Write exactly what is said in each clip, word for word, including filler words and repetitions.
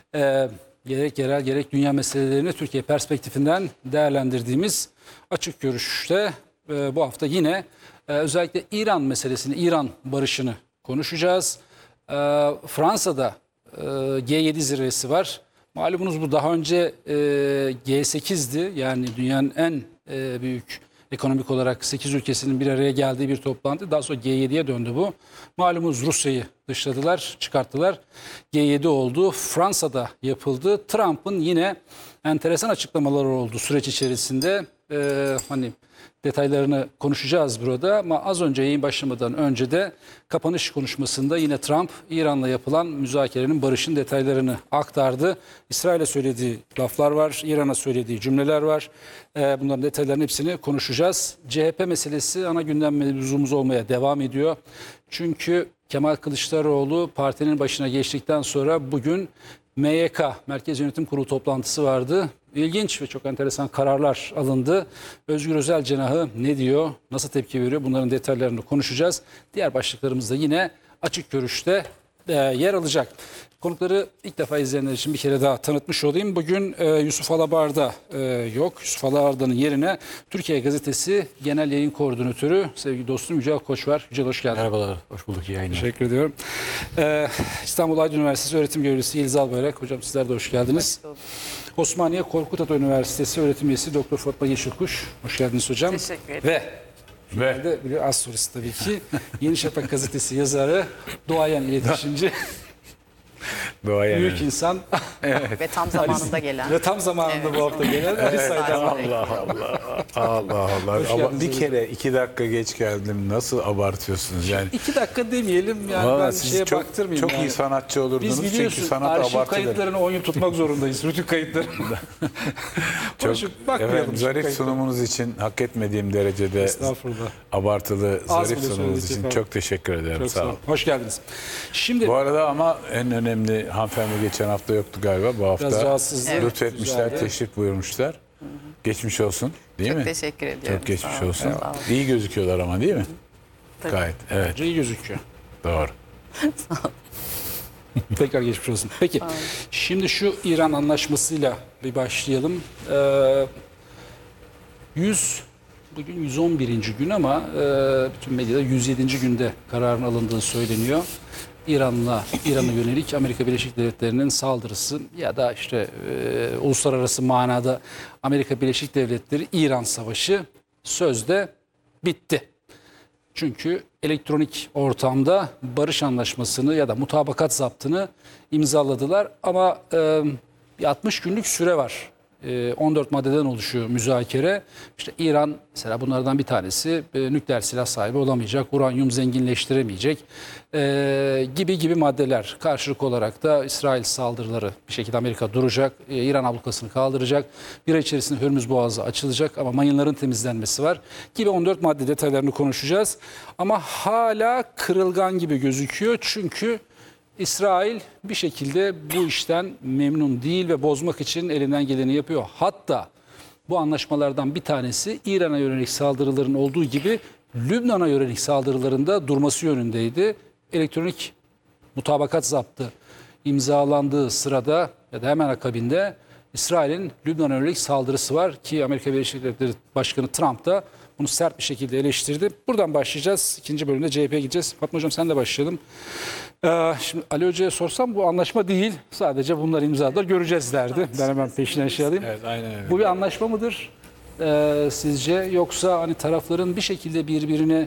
e, gerek yerel gerek dünya meselelerini Türkiye perspektifinden değerlendirdiğimiz açık görüşte e, bu hafta yine e, özellikle İran meselesini, İran barışını konuşacağız. E, Fransa'da e, G yedi zirvesi var. Malumunuz bu daha önce e, G sekizdi, yani dünyanın en e, büyük ekonomik olarak sekiz ülkesinin bir araya geldiği bir toplantı. Daha sonra G yediye döndü bu. Malumunuz Rusya'yı dışladılar, çıkarttılar. G yedi oldu. Fransa'da yapıldı. Trump'ın yine enteresan açıklamaları oldu süreç içerisinde. Ee, hani detaylarını konuşacağız burada ama az önce yayın başlamadan önce de kapanış konuşmasında yine Trump İran'la yapılan müzakerenin, barışın detaylarını aktardı. İsrail'e söylediği laflar var, İran'a söylediği cümleler var. Ee, bunların detaylarının hepsini konuşacağız. C H P meselesi ana gündem mevzumuz olmaya devam ediyor. Çünkü Kemal Kılıçdaroğlu partinin başına geçtikten sonra bugün M Y K, Merkez Yönetim Kurulu toplantısı vardı. İlginç ve çok enteresan kararlar alındı. Özgür Özel cenahı ne diyor, nasıl tepki veriyor, bunların detaylarını konuşacağız. Diğer başlıklarımız da yine açık görüşte e, yer alacak. Konukları ilk defa izleyenler için bir kere daha tanıtmış olayım. Bugün e, Yusuf Alabarda e, yok. Yusuf Alabarda'nın yerine Türkiye Gazetesi Genel Yayın Koordinatörü sevgili dostum Yücel Koç var. Yücel hoş geldin. Merhabalar, hoş bulduk, iyi yayınlar. Teşekkür ediyorum. Ee, İstanbul Aydın Üniversitesi Öğretim Görevlisi İlzal Bayrak. Hocam sizler de hoş geldiniz. Hoş Osmaniye Korkut Ata Üniversitesi Öğretim Üyesi Doktor Fatma Yeşilkuş. Hoş geldiniz hocam. Teşekkür ederim. Ve Ve de bir az solist tabii ki Yeni Şafak Gazetesi yazarı, duayen iletişimci, doğaya büyük insan Ve tam zamanında gelen. ve tam zamanında Evet. bu hafta gelen Ali Evet. Saydam. Allah Allah. Allah Allah. Hoş Ama geldiniz bir hocam. kere iki dakika geç geldim. Nasıl abartıyorsunuz yani? İki dakika demeyelim yani, Vallahi ben siz şeye çok, baktırmayayım çok yani. iyi sanatçı olurdunuz Biz biliyorsun çünkü sanat arşiv abartıdır. kayıtlarını on yıl tutmak zorundayız. Rütük kayıtları. Çok, Konuşup bakmayalım efendim, şu zarif kayıtlara. sunumunuz için hak etmediğim derecede Estağfurullah. abartılı Az zarif bile sunumunuz söyledik için efendim. çok teşekkür ederim. Çok Sağ olun. Hoş geldiniz. Şimdi Bu arada ama en önemli hanımefendi geçen hafta yoktu galiba. Bu hafta biraz rahatsızdı. Evet. lütfetmişler, Güzeldi. teşrif buyurmuşlar. Geçmiş olsun, değil Çok mi? teşekkür ediyorum. Çok geçmiş Sağ olun. olsun. Sağ olun. İyi gözüküyorlar ama, değil mi? Tabii. Gayet, evet, Bence iyi gözüküyor. doğru. Tekrar geçmiş olsun. Peki şimdi şu İran anlaşmasıyla bir başlayalım. Ee, yüz bugün yüz on birinci gün ama e, bütün medyada yüz yedinci günde kararın alındığı söyleniyor. İran'la İran'a yönelik Amerika Birleşik Devletleri'nin saldırısı ya da işte e, uluslararası manada Amerika Birleşik Devletleri İran savaşı sözde bitti. Çünkü elektronik ortamda barış anlaşmasını ya da mutabakat zaptını imzaladılar ama e, bir altmış günlük süre var. E, on dört maddeden oluşuyor müzakere. İşte İran mesela bunlardan bir tanesi e, nükleer silah sahibi olamayacak, uranyum zenginleştiremeyecek e, gibi gibi maddeler. Karşılık olarak da İsrail saldırıları bir şekilde Amerika duracak, e, İran ablukasını kaldıracak, bir ay içerisinde Hürmüz Boğazı açılacak ama mayınların temizlenmesi var gibi on dört madde detaylarını konuşacağız. Ama hala kırılgan gibi gözüküyor çünkü İsrail bir şekilde bu işten memnun değil ve bozmak için elinden geleni yapıyor. Hatta bu anlaşmalardan bir tanesi İran'a yönelik saldırıların olduğu gibi Lübnan'a yönelik saldırılarında durması yönündeydi. Elektronik mutabakat zaptı imzalandığı sırada ya da hemen akabinde İsrail'in Lübnan'a yönelik saldırısı var ki Amerika Birleşik Devletleri Başkanı Trump da bunu sert bir şekilde eleştirdi. Buradan başlayacağız. İkinci bölümde C H P'ye gideceğiz. Fatma Hocam sen de başlayalım. Ee, şimdi Ali Hoca'ya sorsam bu anlaşma değil. Sadece bunları imzaladılar göreceğiz derdi. Ben hemen peşinden şey alayım. Evet, aynen öyle. Bu bir anlaşma mıdır ee, sizce? Yoksa hani tarafların bir şekilde birbirine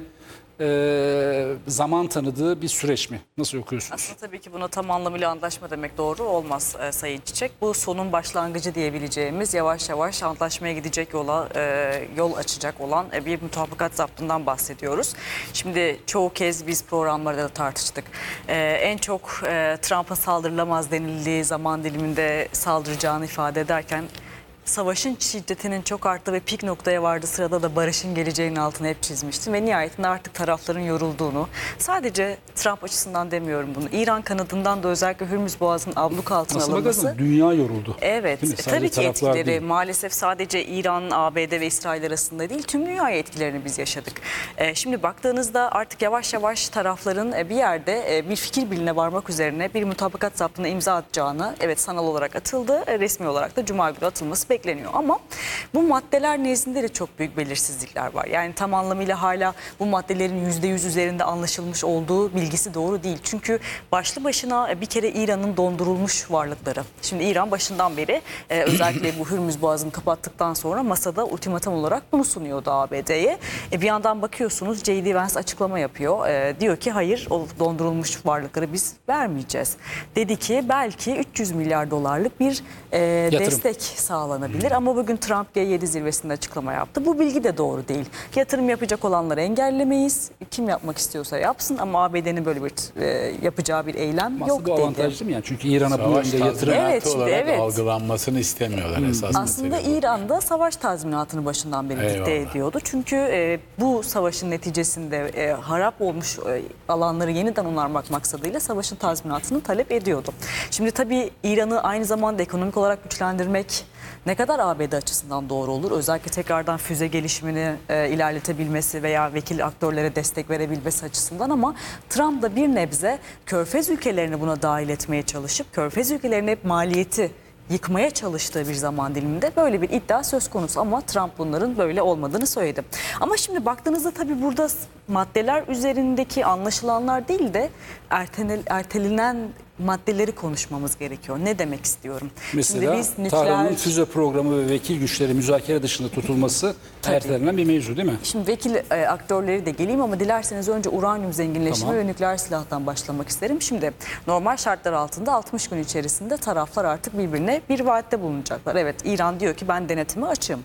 e, zaman tanıdığı bir süreç mi? Nasıl okuyorsunuz? Aslında tabii ki buna tam anlamıyla anlaşma demek doğru olmaz e, Sayın Çiçek. Bu sonun başlangıcı diyebileceğimiz yavaş yavaş antlaşmaya gidecek yola e, yol açacak olan e, bir mutabakat zaptından bahsediyoruz. Şimdi çoğu kez biz programlarda da tartıştık. E, en çok e, Trump'a saldırılamaz denildiği zaman diliminde saldıracağını ifade ederken savaşın şiddetinin çok arttığı ve pik noktaya vardığı sırada da barışın geleceğinin altını hep çizmiştim. Ve nihayetinde artık tarafların yorulduğunu, sadece Trump açısından demiyorum bunu, İran kanadından da özellikle Hürmüz Boğazı'nın abluk altına Aslına alınması. bakarsan dünya yoruldu. Evet, Değil mi? e, Sadece tabii ki taraflar etkileri değil. maalesef sadece İran, A B D ve İsrail arasında değil, tüm dünyaya etkilerini biz yaşadık. E, şimdi baktığınızda artık yavaş yavaş tarafların e, bir yerde e, bir fikir birliğine varmak üzerine bir mutabakat zaptına imza atacağını, evet sanal olarak atıldı, e, resmi olarak da Cuma günü atılması bekleniyor. Ama bu maddeler nezdinde de çok büyük belirsizlikler var. Yani tam anlamıyla hala bu maddelerin yüzde yüz üzerinde anlaşılmış olduğu bilgisi doğru değil. Çünkü başlı başına e, bir kere İran'ın dondurulmuş varlıkları. Şimdi İran başından beri e, özellikle bu Hürmüz Boğazı'nı kapattıktan sonra masada ultimatum olarak bunu sunuyordu A B D'ye. E, bir yandan bakıyorsunuz J D Vance açıklama yapıyor. E, diyor ki hayır, o dondurulmuş varlıkları biz vermeyeceğiz. Dedi ki belki üç yüz milyar dolarlık bir e, destek sağlanabilir. Ama bugün Trump G yedi zirvesinde açıklama yaptı. Bu bilgi de doğru değil. Yatırım yapacak olanları engellemeyiz. Kim yapmak istiyorsa yapsın ama A B D'nin böyle bir e, yapacağı bir eylem Aslında yok bu dedi. avantajlı değil mi? Yani çünkü İran'a bu Savaş yönde yatırım. tazminatı Evet, şimdi olarak evet. algılanmasını istemiyorlar esas Aslında mesele bu. İran'da savaş tazminatını başından beri dikte Eyvallah. ediyordu. Çünkü e, bu savaşın neticesinde e, harap olmuş e, alanları yeniden onarmak maksadıyla savaşın tazminatını talep ediyordu. Şimdi tabii İran'ı aynı zamanda ekonomik olarak güçlendirmek ne kadar A B D açısından doğru olur? Özellikle tekrardan füze gelişimini e, ilerletebilmesi veya vekil aktörlere destek verebilmesi açısından, ama Trump da bir nebze Körfez ülkelerini buna dahil etmeye çalışıp Körfez ülkelerinin hep maliyeti yıkmaya çalıştığı bir zaman diliminde böyle bir iddia söz konusu, ama Trump bunların böyle olmadığını söyledi. Ama şimdi baktığınızda tabii burada maddeler üzerindeki anlaşılanlar değil de ertenel, ertelenen maddeleri konuşmamız gerekiyor. Ne demek istiyorum? Mesela Şimdi biz Tahran'ın nükleer... füze programı ve vekil güçleri müzakere dışında tutulması Tabii. ertelenen bir mevzu değil mi? Şimdi vekil e, aktörleri de geleyim ama dilerseniz önce uranyum zenginleşme Tamam. ve nükleer silahtan başlamak isterim. Şimdi normal şartlar altında altmış gün içerisinde taraflar artık birbirine bir vaatte bulunacaklar. Evet, İran diyor ki ben denetimi açım.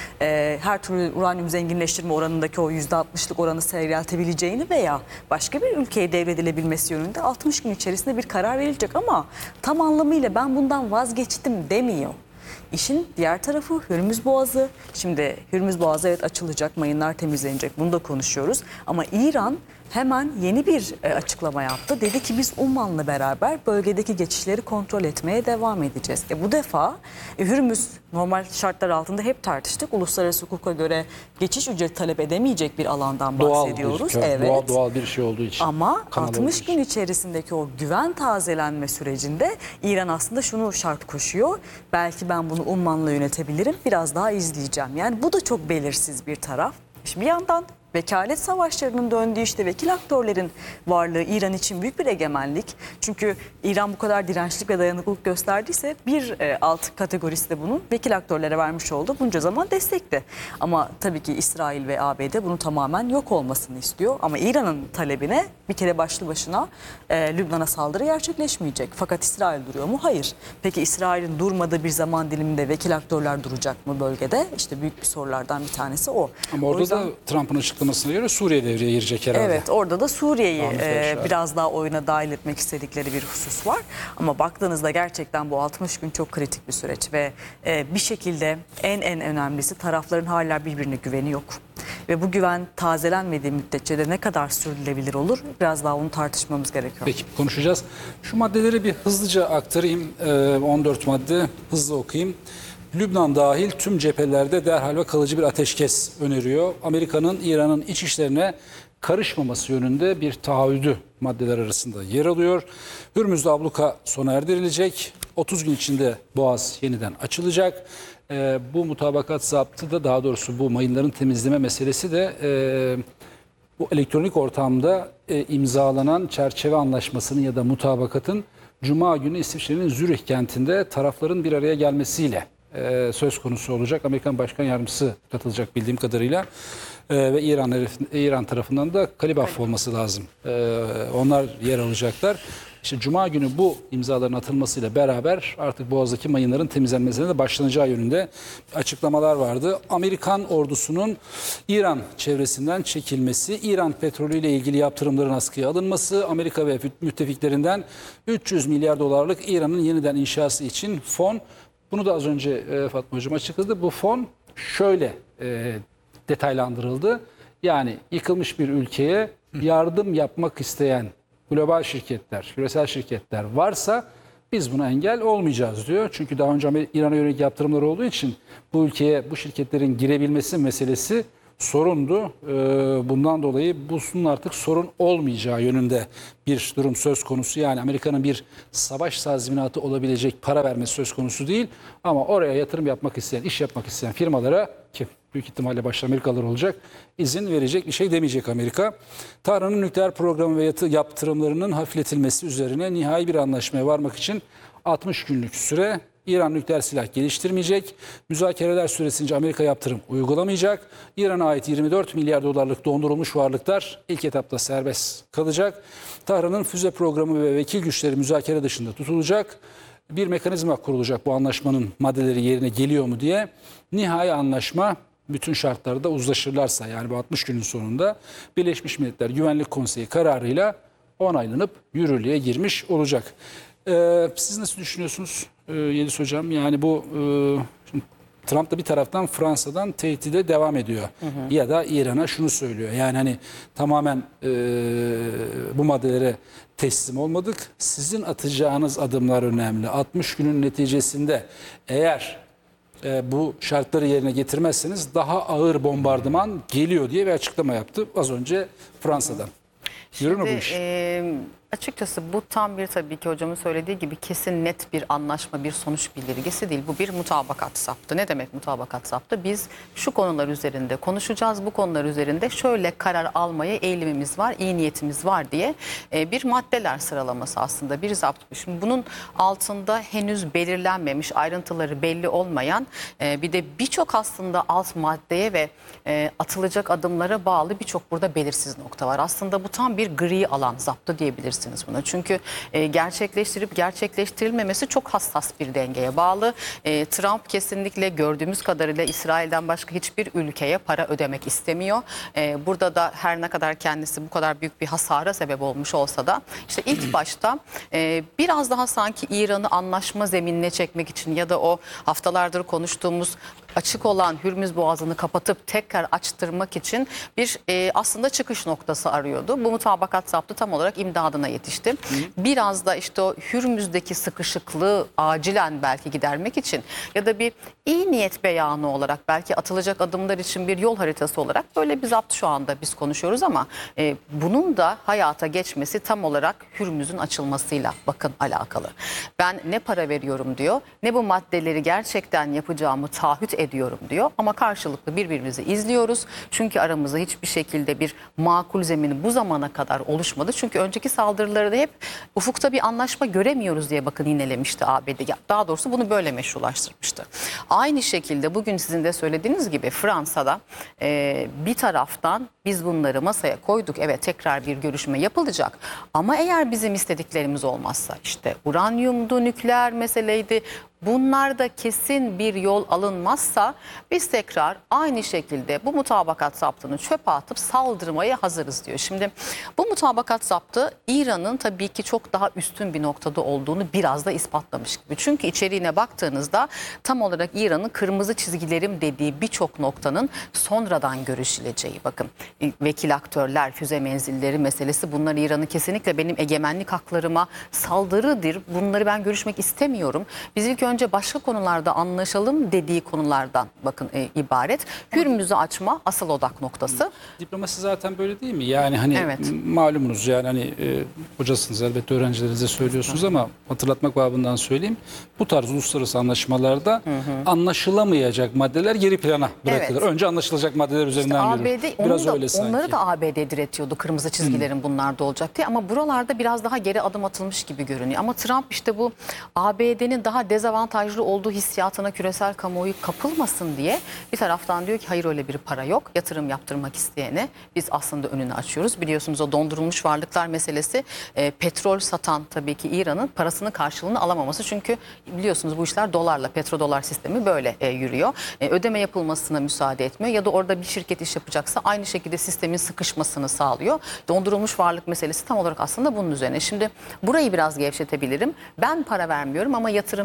E, her türlü uranyum zenginleştirme oranındaki o yüzde altmışlık oranı seyreltebileceğini veya başka bir ülkeye devredilebilmesi yönünde altmış gün içerisinde bir karar verilecek, ama tam anlamıyla ben bundan vazgeçtim demiyor. İşin diğer tarafı Hürmüz Boğazı. Şimdi Hürmüz Boğazı evet açılacak, mayınlar temizlenecek, bunu da konuşuyoruz. Ama İran hemen yeni bir e, açıklama yaptı. Dedi ki biz Umman'la beraber bölgedeki geçişleri kontrol etmeye devam edeceğiz. E, bu defa e, Hürmüz normal şartlar altında hep tartıştık. Uluslararası hukuka göre geçiş ücreti talep edemeyecek bir alandan Doğal bahsediyoruz. bir, Evet. doğal, doğal bir şey olduğu için. Ama Kanal olduğu altmış için. gün içerisindeki o güven tazelenme sürecinde İran aslında şunu şart koşuyor. Belki ben bunu Umman'la yönetebilirim, biraz daha izleyeceğim. Yani bu da çok belirsiz bir taraf. Şimdi bir yandan vekalet savaşlarının döndüğü, işte vekil aktörlerin varlığı İran için büyük bir egemenlik. Çünkü İran bu kadar dirençlik ve dayanıklılık gösterdiyse bir e, alt kategorisi de bunun vekil aktörlere vermiş oldu. Bunca zaman destekti. Ama tabii ki İsrail ve A B D bunun tamamen yok olmasını istiyor. Ama İran'ın talebine bir kere başlı başına e, Lübnan'a saldırı gerçekleşmeyecek. Fakat İsrail duruyor mu? Hayır. Peki İsrail'in durmadığı bir zaman diliminde vekil aktörler duracak mı bölgede? İşte büyük bir sorulardan bir tanesi o. Ama O orada yüzden... da Trump'ın açıklamasına göre Suriye devreye girecek herhalde. Evet, orada da Suriye'yi Ahmet e, Yaşar. biraz daha oyuna dahil etmek istedikleri bir husus var. Ama baktığınızda gerçekten bu altmış gün çok kritik bir süreç ve e, bir şekilde en en önemlisi tarafların hala birbirine güveni yok. Ve bu güven tazelenmediği müddetçe de ne kadar sürdürülebilir olur, biraz daha onu tartışmamız gerekiyor. Peki, konuşacağız. Şu maddeleri bir hızlıca aktarayım. Ee, on dört madde hızlı okuyayım. Lübnan dahil tüm cephelerde derhal ve kalıcı bir ateşkes öneriyor. Amerika'nın İran'ın iç işlerine karışmaması yönünde bir taahhüdü maddeler arasında yer alıyor. Hürmüz'de abluka sona erdirilecek. otuz gün içinde Boğaz yeniden açılacak. Ee, bu mutabakat zaptı da, daha doğrusu bu mayınların temizleme meselesi de e, bu elektronik ortamda e, imzalanan çerçeve anlaşmasının ya da mutabakatın Cuma günü İsviçre'nin Zürih kentinde tarafların bir araya gelmesiyle e, söz konusu olacak. Amerikan Başkan Yardımcısı katılacak bildiğim kadarıyla. E, ve İran İran tarafından da Kalibaf olması lazım. E, onlar yer alacaklar. İşte Cuma günü bu imzaların atılmasıyla beraber artık Boğaz'daki mayınların temizlenmesine de başlanacağı yönünde açıklamalar vardı. Amerikan ordusunun İran çevresinden çekilmesi, İran petrolüyle ilgili yaptırımların askıya alınması, Amerika ve müttefiklerinden üç yüz milyar dolarlık İran'ın yeniden inşası için fon. Bunu da az önce e, Fatma Hocam açıkladı. Bu fon şöyle e, detaylandırıldı. Yani yıkılmış bir ülkeye yardım yapmak isteyen global şirketler, küresel şirketler varsa biz buna engel olmayacağız diyor. Çünkü daha önce İran'a yönelik yaptırımlar olduğu için bu ülkeye bu şirketlerin girebilmesi meselesi sorundu. Bundan dolayı bunun artık sorun olmayacağı yönünde bir durum söz konusu. Yani Amerika'nın bir savaş tazminatı olabilecek para vermesi söz konusu değil. Ama oraya yatırım yapmak isteyen, iş yapmak isteyen firmalara, ki büyük ihtimalle başta Amerikalılar olacak, izin verecek bir şey demeyecek Amerika. Tahran'ın nükleer programı ve yatı yaptırımlarının hafifletilmesi üzerine nihai bir anlaşmaya varmak için altmış günlük süre. İran nükleer silah geliştirmeyecek. Müzakereler süresince Amerika yaptırım uygulamayacak. İran'a ait yirmi dört milyar dolarlık dondurulmuş varlıklar ilk etapta serbest kalacak. Tahran'ın füze programı ve vekil güçleri müzakere dışında tutulacak. Bir mekanizma kurulacak bu anlaşmanın maddeleri yerine geliyor mu diye. Nihai anlaşma bütün şartlarda uzlaşırlarsa, yani bu altmış günün sonunda Birleşmiş Milletler Güvenlik Konseyi kararıyla onaylanıp yürürlüğe girmiş olacak. Ee, siz nasıl düşünüyorsunuz ee, Yeliz Hocam? Yani bu e, şimdi Trump da bir taraftan Fransa'dan tehdide devam ediyor. Hı hı. Ya da İran'a şunu söylüyor. Yani hani tamamen e, bu maddelere teslim olmadık. Sizin atacağınız adımlar önemli. altmış günün neticesinde eğer e, bu şartları yerine getirmezseniz daha ağır bombardıman geliyor diye bir açıklama yaptı az önce Fransa'dan. Yürür mü bu iş? E, açıkçası bu tam bir, tabii ki hocamın söylediği gibi, kesin net bir anlaşma, bir sonuç bildirgesi değil. Bu bir mutabakat saptı. Ne demek mutabakat saptı? Biz şu konular üzerinde konuşacağız, bu konular üzerinde şöyle karar almaya eğilimimiz var, iyi niyetimiz var diye e, bir maddeler sıralaması aslında, bir zapt. Şimdi bunun altında henüz belirlenmemiş, ayrıntıları belli olmayan e, bir de birçok aslında alt maddeye ve e, atılacak adımlara bağlı birçok burada belirsiz nokta var. Aslında bu tam bir gri alan zaptı diyebiliriz buna. Çünkü e, gerçekleştirip gerçekleştirilmemesi çok hassas bir dengeye bağlı. E, Trump kesinlikle gördüğümüz kadarıyla İsrail'den başka hiçbir ülkeye para ödemek istemiyor. E, burada da her ne kadar kendisi bu kadar büyük bir hasara sebep olmuş olsa da işte ilk başta e, biraz daha sanki İran'ı anlaşma zeminine çekmek için ya da o haftalardır konuştuğumuz açık olan Hürmüz Boğazı'nı kapatıp tekrar açtırmak için bir e, aslında çıkış noktası arıyordu. Bu mutabakat zaptı tam olarak imdadına yetişti. Hı. Biraz da işte o Hürmüz'deki sıkışıklığı acilen belki gidermek için ya da bir iyi niyet beyanı olarak, belki atılacak adımlar için bir yol haritası olarak böyle bir zapt şu anda biz konuşuyoruz ama e, bunun da hayata geçmesi tam olarak Hürmüz'ün açılmasıyla bakın alakalı. Ben ne para veriyorum diyor, ne bu maddeleri gerçekten yapacağımı taahhüt ediyorum diyor ama karşılıklı birbirimizi izliyoruz. Çünkü aramızda hiçbir şekilde bir makul zemini bu zamana kadar oluşmadı. Çünkü önceki saldırıları da hep ufukta bir anlaşma göremiyoruz diye bakın yinelemişti A B D. Daha doğrusu bunu böyle meşrulaştırmıştı. Aynı şekilde bugün sizin de söylediğiniz gibi Fransa'da e, bir taraftan biz bunları masaya koyduk. Evet, tekrar bir görüşme yapılacak. Ama eğer bizim istediklerimiz olmazsa, işte uranyumdu, nükleer meseleydi, bunlarda kesin bir yol alınmazsa biz tekrar aynı şekilde bu mutabakat zaptını çöpe atıp saldırmaya hazırız diyor. Şimdi bu mutabakat zaptı İran'ın tabii ki çok daha üstün bir noktada olduğunu biraz da ispatlamış gibi. Çünkü içeriğine baktığınızda tam olarak İran'ın kırmızı çizgilerim dediği birçok noktanın sonradan görüşüleceği. Bakın, vekil aktörler, füze menzilleri meselesi, bunlar İran'ın kesinlikle benim egemenlik haklarıma saldırıdır. Bunları ben görüşmek istemiyorum. Biz ilk önce önce başka konularda anlaşalım dediği konulardan bakın e, ibaret. Hürmüz'ü açma asıl odak noktası. Diplomasi zaten böyle değil mi? Yani hani evet. malumunuz, yani hani e, hocasınız elbette, öğrencilerinize söylüyorsunuz ama hatırlatmak babından söyleyeyim. Bu tarz uluslararası anlaşmalarda hı hı. anlaşılamayacak maddeler geri plana bırakılır. Evet. Önce anlaşılacak maddeler üzerinden işte yürür. A B D, Biraz da, öyle sanki. Onları da A B D diretiyordu, kırmızı çizgilerin hı. bunlarda olacak diye, ama buralarda biraz daha geri adım atılmış gibi görünüyor. Ama Trump işte bu A B D'nin daha dezavantajlı olduğu hissiyatına küresel kamuoyu kapılmasın diye bir taraftan diyor ki hayır, öyle bir para yok. Yatırım yaptırmak isteyene biz aslında önünü açıyoruz. Biliyorsunuz o dondurulmuş varlıklar meselesi, e, petrol satan tabii ki İran'ın parasının karşılığını alamaması. Çünkü biliyorsunuz bu işler dolarla, petrodolar sistemi böyle e, yürüyor. E, ödeme yapılmasına müsaade etmiyor ya da orada bir şirket iş yapacaksa aynı şekilde sistemin sıkışmasını sağlıyor. Dondurulmuş varlık meselesi tam olarak aslında bunun üzerine. Şimdi burayı biraz gevşetebilirim. Ben para vermiyorum ama yatırım yapmak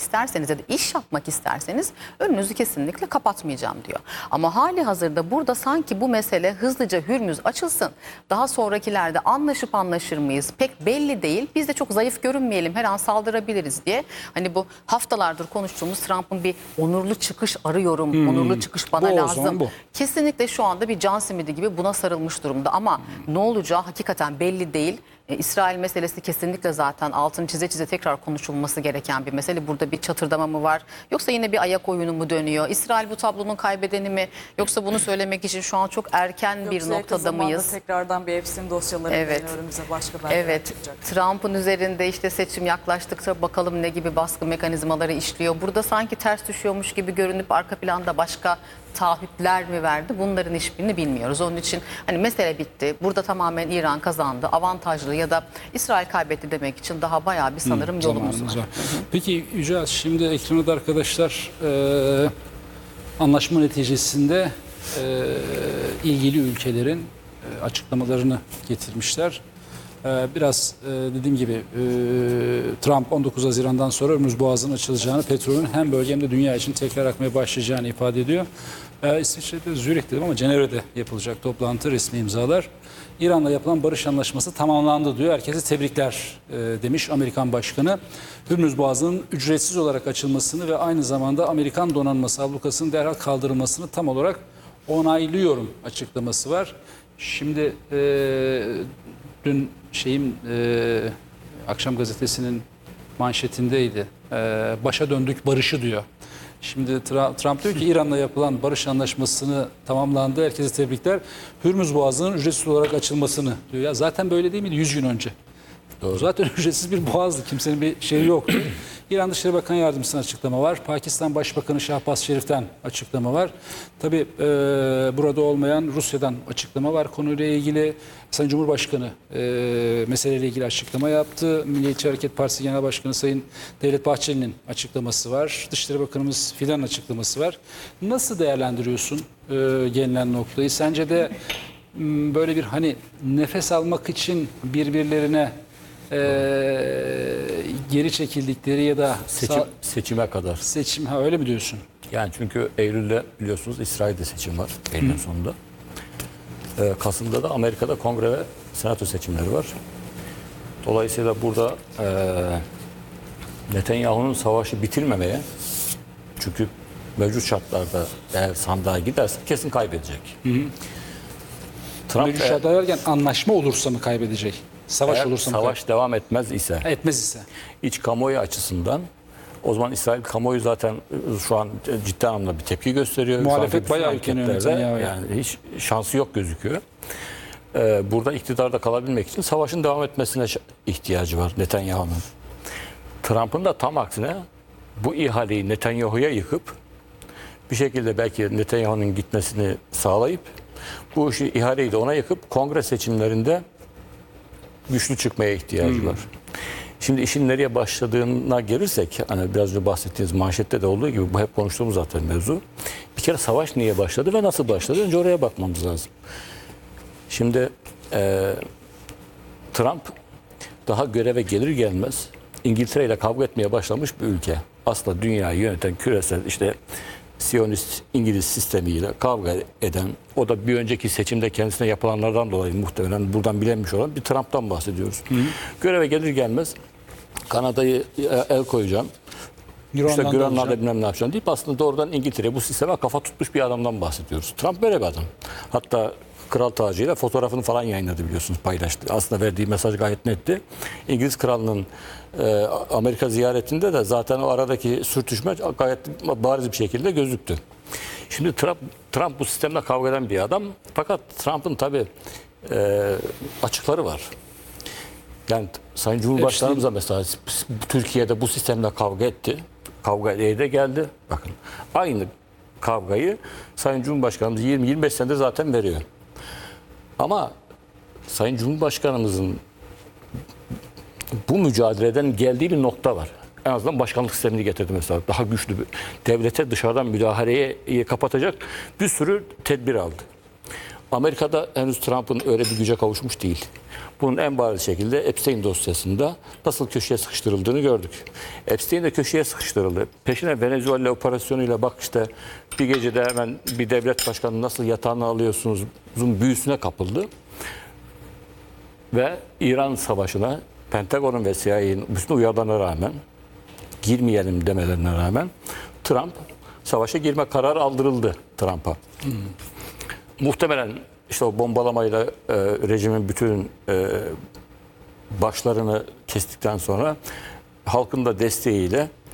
isterseniz ya da iş yapmak isterseniz önünüzü kesinlikle kapatmayacağım diyor. Ama hali hazırda burada sanki bu mesele hızlıca Hürmüz açılsın. Daha sonrakilerde anlaşıp anlaşır mıyız? Pek belli değil. Biz de çok zayıf görünmeyelim. Her an saldırabiliriz diye. Hani bu haftalardır konuştuğumuz Trump'ın bir onurlu çıkış arıyorum. Hmm. Onurlu çıkış bana Bu o lazım. zaman bu. Kesinlikle şu anda bir can simidi gibi buna sarılmış durumda. Ama hmm. ne olacağı hakikaten belli değil. E, İsrail meselesi kesinlikle zaten altını çize çize tekrar konuşulması gereken bir mesele. Burada bir çatırdama mı var? Yoksa yine bir ayak oyunu mu dönüyor? İsrail bu tablonun kaybedeni mi? Yoksa bunu söylemek için şu an çok erken bir noktada mıyız? Tekrardan bir Epstein dosyaları evet. önümüze başka belgeler evet. çıkacak. Trump'ın üzerinde işte seçim yaklaştıkça bakalım ne gibi baskı mekanizmaları işliyor. Burada sanki ters düşüyormuş gibi görünüp arka planda başka taahhütler mi verdi? Bunların hiçbirini bilmiyoruz. Onun için hani mesele bitti. Burada tamamen İran kazandı. Avantajlı ya da İsrail kaybetti demek için daha bayağı bir sanırım Hı, yolumuz var. var. Peki Yücel, şimdi ekranda da arkadaşlar e, anlaşma neticesinde e, ilgili ülkelerin e, açıklamalarını getirmişler. E, biraz e, dediğim gibi e, Trump on dokuz Haziran'dan sonra Hormuz Boğazı'nın açılacağını, petrolün hem bölge hem de dünya için tekrar akmaya başlayacağını ifade ediyor. E, İsviçre'de, Zürih dedim ama Cenevre'de yapılacak toplantı, resmi imzalar. İran'la yapılan barış anlaşması tamamlandı diyor. Herkese tebrikler e, demiş Amerikan Başkanı. Hürmüz Boğazı'nın ücretsiz olarak açılmasını ve aynı zamanda Amerikan donanması ablukasının derhal kaldırılmasını tam olarak onaylıyorum açıklaması var. Şimdi e, dün şeyim e, Akşam Gazetesi'nin manşetindeydi. E, başa döndük barışı diyor. Şimdi Trump diyor ki İran'la yapılan barış anlaşmasını tamamlandı. Herkese tebrikler. Hürmüz Boğazı'nın ücretsiz olarak açılmasını diyor. Ya zaten böyle değil miydi yüz gün önce? Doğru. Zaten ücretsiz bir boğazdı. Kimsenin bir şeyi yoktu. İran Dışişleri Bakan Yardımcısı'nın açıklama var. Pakistan Başbakanı Şahbaz Şerif'ten açıklama var. Tabii e, burada olmayan Rusya'dan açıklama var. Konuyla ilgili Sayın Cumhurbaşkanı e, meseleyle ilgili açıklama yaptı. Milliyetçi Hareket Partisi Genel Başkanı Sayın Devlet Bahçeli'nin açıklaması var. Dışişleri Bakanımız Fidan'ın açıklaması var. Nasıl değerlendiriyorsun e, gelinen noktayı? Sence de m, böyle bir hani nefes almak için birbirlerine Ee, geri çekildikleri ya da Seçim, seçime kadar. Seçim, ha öyle mi diyorsun? Yani çünkü Eylül'de biliyorsunuz İsrail'de seçim var. Eylül'ün sonunda. Ee, Kasım'da da Amerika'da kongre ve senato seçimleri var. Dolayısıyla burada e, Netanyahu'nun savaşı bitirmemeye, çünkü mevcut şartlarda eğer sandığa giderse kesin kaybedecek. Hı hı. Trump mevcut şartlar derken anlaşma olursa mı kaybedecek? Savaş Eğer olursa savaş devam etmez ise, etmez ise, iç kamuoyu açısından o zaman İsrail kamuoyu zaten şu an ciddi anlamda bir tepki gösteriyor. Muhalefet bayağı yükleniyor. Yani hiç şansı yok gözüküyor. Ee, burada iktidarda kalabilmek için savaşın devam etmesine ihtiyacı var Netanyahu'nun. Trump'ın da tam aksine bu ihaleyi Netanyahu'ya yıkıp bir şekilde belki Netanyahu'nun gitmesini sağlayıp bu işi, ihaleyi de ona yıkıp kongre seçimlerinde güçlü çıkmaya ihtiyacı hmm. var. Şimdi işin nereye başladığına gelirsek, hani biraz önce bahsettiğiniz manşette de olduğu gibi bu hep konuştuğumuz zaten mevzu. Bir kere savaş niye başladı ve nasıl başladı? Önce oraya bakmamız lazım. Şimdi e, Trump daha göreve gelir gelmez İngiltere ile kavga etmeye başlamış bir ülke. Aslında dünyayı yöneten küresel işte Siyonist İngiliz sistemiyle kavga eden, o da bir önceki seçimde kendisine yapılanlardan dolayı muhtemelen buradan bilinmiş olan bir Trump'tan bahsediyoruz. Hı hı. Göreve gelir gelmez Kanada'yı el koyacağım, İşte Grönland'da bilmem ne yapacağım deyip aslında doğrudan İngiltere bu sisteme kafa tutmuş bir adamdan bahsediyoruz. Trump böyle bir adam. Hatta kral tacıyla fotoğrafını falan yayınladı, biliyorsunuz, paylaştı. Aslında verdiği mesaj gayet netti. İngiliz kralının e, Amerika ziyaretinde de zaten o aradaki sürtüşme gayet bariz bir şekilde gözüktü. Şimdi Trump, Trump bu sistemle kavga eden bir adam. Fakat Trump'ın tabii e, açıkları var. Yani Sayın Cumhurbaşkanımız da mesela Türkiye'de bu sistemle kavga etti. Kavga ede geldi. Bakın aynı kavgayı Sayın Cumhurbaşkanımız yirmi yirmi beş senedir zaten veriyor. Ama Sayın Cumhurbaşkanımızın bu mücadeleden geldiği bir nokta var. En azından başkanlık sistemini getirdi mesela. Daha güçlü bir devlete dışarıdan müdahaleye kapatacak bir sürü tedbir aldı. Amerika'da henüz Trump'ın öyle bir güce kavuşmuş değil. Bunun en bariz şekilde Epstein dosyasında nasıl köşeye sıkıştırıldığını gördük. Epstein de köşeye sıkıştırıldı. Peşine Venezuela operasyonuyla bak işte bir gecede hemen bir devlet başkanı nasıl yatağına alıyorsunuz büyüsüne kapıldı. Ve İran Savaşı'na Pentagon'un ve C I A'nin bütün uyarılarına rağmen, girmeyelim demelerine rağmen Trump savaşa girme kararı aldırıldı Trump'a. Hmm. Muhtemelen işte o bombalamayla e, rejimin bütün e, başlarını kestikten sonra halkın da desteğiyle